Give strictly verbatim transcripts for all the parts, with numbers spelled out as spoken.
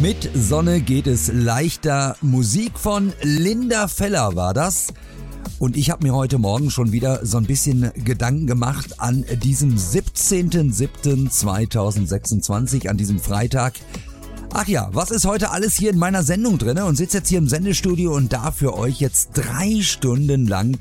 Mit Sonne geht es leichter. Musik von Linda Feller war das. Und ich habe mir heute Morgen schon wieder so ein bisschen Gedanken gemacht an diesem siebzehnten siebten zweitausendsechsundzwanzig, an diesem Freitag. Ach ja, was ist heute alles hier in meiner Sendung drin? Und sitze jetzt hier im Sendestudio und darf für euch jetzt drei Stunden lang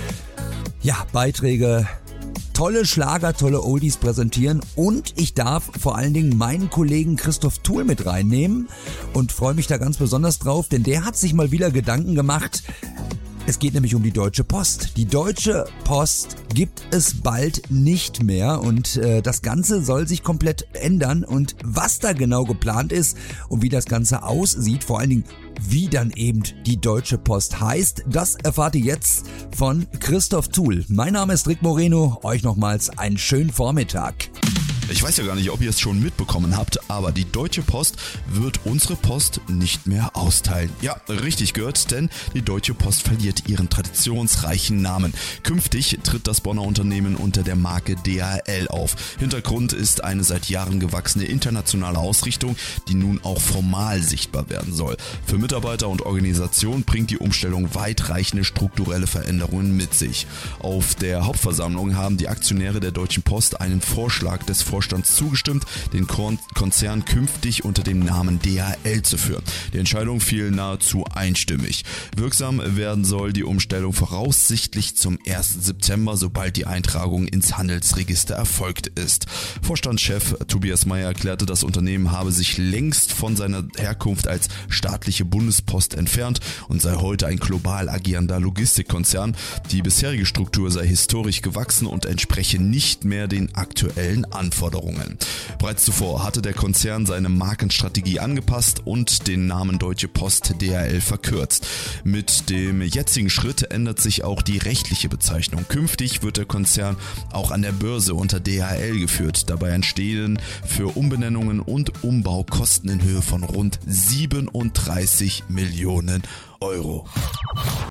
ja, Beiträge, tolle Schlager, tolle Oldies präsentieren. Und ich darf vor allen Dingen meinen Kollegen Christoph Thuhl mit reinnehmen und freue mich da ganz besonders drauf, denn der hat sich mal wieder Gedanken gemacht. Es geht nämlich um die Deutsche Post. Die Deutsche Post gibt es bald nicht mehr und äh, das Ganze soll sich komplett ändern. Und was da genau geplant ist und wie das Ganze aussieht, vor allen Dingen wie dann eben die Deutsche Post heißt, das erfahrt ihr jetzt von Christoph Thuhl. Mein Name ist Rick Moreno, euch nochmals einen schönen Vormittag. Ich weiß ja gar nicht, ob ihr es schon mitbekommen habt, aber die Deutsche Post wird unsere Post nicht mehr austeilen. Ja, richtig gehört, denn die Deutsche Post verliert ihren traditionsreichen Namen. Künftig tritt das Bonner Unternehmen unter der Marke D H L auf. Hintergrund ist eine seit Jahren gewachsene internationale Ausrichtung, die nun auch formal sichtbar werden soll. Für Mitarbeiter und Organisation bringt die Umstellung weitreichende strukturelle Veränderungen mit sich. Auf der Hauptversammlung haben die Aktionäre der Deutschen Post einen Vorschlag des Vorstands zugestimmt, den Konzern künftig unter dem Namen D H L zu führen. Die Entscheidung fiel nahezu einstimmig. Wirksam werden soll die Umstellung voraussichtlich zum ersten September, sobald die Eintragung ins Handelsregister erfolgt ist. Vorstandschef Tobias Meyer erklärte, das Unternehmen habe sich längst von seiner Herkunft als staatliche Bundespost entfernt und sei heute ein global agierender Logistikkonzern. Die bisherige Struktur sei historisch gewachsen und entspreche nicht mehr den aktuellen Anforderungen. Bereits zuvor hatte der Konzern seine Markenstrategie angepasst und den Namen Deutsche Post D H L verkürzt. Mit dem jetzigen Schritt ändert sich auch die rechtliche Bezeichnung. Künftig wird der Konzern auch an der Börse unter D H L geführt. Dabei entstehen für Umbenennungen und Umbau Kosten in Höhe von rund siebenunddreißig Millionen Euro.